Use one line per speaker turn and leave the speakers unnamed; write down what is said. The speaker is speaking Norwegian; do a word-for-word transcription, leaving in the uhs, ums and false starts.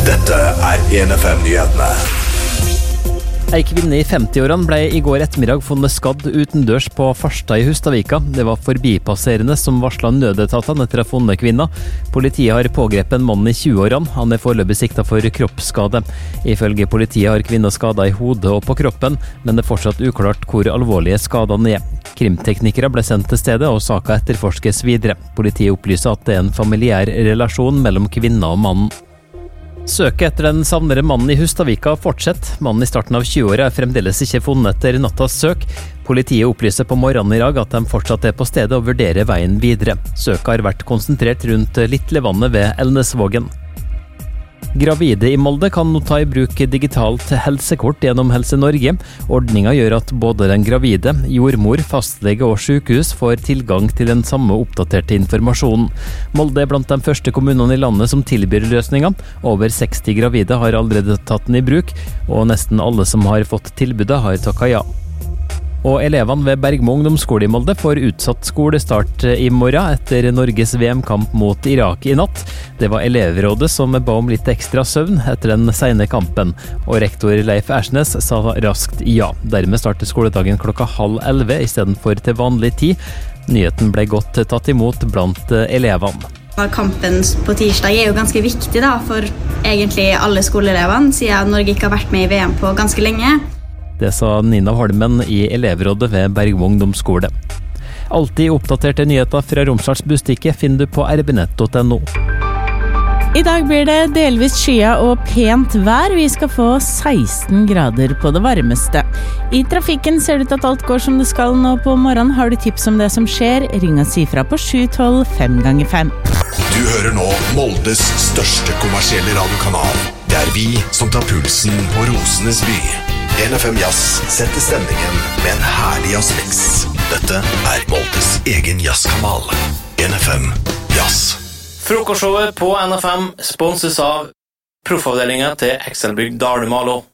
Dette er en F M-nyhetene.
Ei kvinne i femti-årene ble i går ettermiddag funnet skadd utendørs på Farstad i Hustadvika. Det var forbipasserende som varslet nødetatene etter å ha funnet kvinna. Politiet har pågrepet en mann i tjue-årene. Han er foreløpig siktet for kroppsskade. Ifølge politiet har kvinna skader i hodet og på kroppen, men det er fortsatt uklart hvor alvorlige skadene er. Krimteknikere ble sendt til stedet, og saka etterforskes videre. Politiet opplyser at det er en familiær relasjon mellom kvinna og mannen. Søket etter den savnede mannen i Hustadvika fortsetter. Mannen i starten av tjue-åra er fremdeles ikke funnet etter nattas søk. Politiet opplyser på morgenen i dag at de fortsatt er på stedet og vurderer veien videre. Søket har vært konsentrert rundt Litlevannet ved Elnesvågen. Gravide i Molde kan nå ta i bruk digitalt helsekort gjennom Helse Norge. Ordningen gjør at både den gravide, jordmor, fastlege og sykehus får tilgang til den samme oppdaterte informasjonen. Molde er blant de første kommunene i landet som tilbyr løsninger. Over seksti gravide har allerede tatt den i bruk, og nesten alle som har fått tilbudet har takket ja. Og elevene ved Bergmo ungdomsskole i Molde får utsatt skolestart i morgen etter Norges V M-kamp mot Irak i natt. Det var elevrådet som ba om litt ekstra søvn etter den sene kampen, og rektor Leif Ersnes sa raskt ja. Dermed starter skoledagen klokka halv elleve i stedet for til vanlig tid. Nyheten ble godt tatt imot blant elevene.
Kampen på tirsdag er jo ganske viktig da, for egentlig alle skoleelevene, siden Norge ikke har vært med i V M på ganske lenge.
Det sa Nina Holmen i elevrådet ved Bergmo ungdomsskole. Alltid oppdaterte nyheter fra Romsdals Bustikke finner du på r b nett punktum n o.
I dag blir det delvis skya og pent vær. Vi skal få seksten grader på det varmeste. I trafikken ser det ut at alt går som det skal nå på morgenen. Har du tips om det som skjer? Ring og si fra på sju tolv fem ganger fem.
Du hører nå Moldes største kommersielle radiokanal. Det er vi som tar pulsen på Rosenes by. en F M Jazz setter stemningen med en herlig jazzmix. Dette er Moldes egen jazzkanal. en F M Jazz.
Frokostshowet på N F M sponses av proffavdelingen til Ekselbygd Dalumalo.